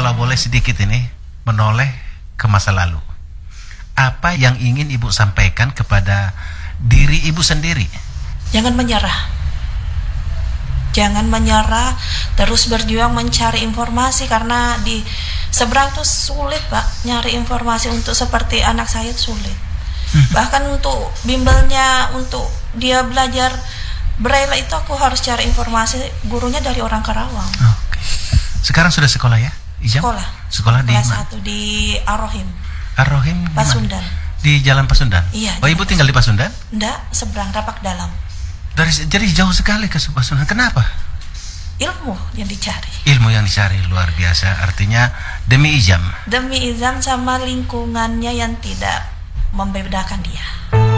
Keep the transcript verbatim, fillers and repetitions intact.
kalau boleh sedikit ini menoleh ke masa lalu. Apa yang ingin Ibu sampaikan kepada diri Ibu sendiri? Jangan menyerah. Jangan menyerah, terus berjuang mencari informasi, karena di seberang tuh sulit, Pak, nyari informasi untuk seperti anak saya sulit. Bahkan untuk bimbelnya, untuk dia belajar Braille itu aku harus cari informasi, gurunya dari orang Karawang. Oke. Sekarang sudah sekolah ya? Ijam? Sekolah. Sekolah di kelas mana? satu di Ar-Rohim. Ar-Rohim di Pasundan. mana? Di Jalan Pasundan? Iya. Oh, Ibu tinggal di Pasundan? Enggak, seberang Rapak Dalam. Dari jadi jauh sekali ke Pasundan. Kenapa? Ilmu yang dicari. Ilmu yang dicari luar biasa. Artinya demi Ijam. Demi Izam sama lingkungannya yang tidak membedakan dia.